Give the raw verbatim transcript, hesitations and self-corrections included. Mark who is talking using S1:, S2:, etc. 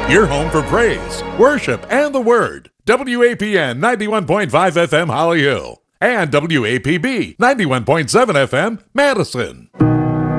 S1: Your home for praise, worship, and the Word. W A P N ninety-one point five F M Holly Hill and W A P B ninety-one point seven F M Madison.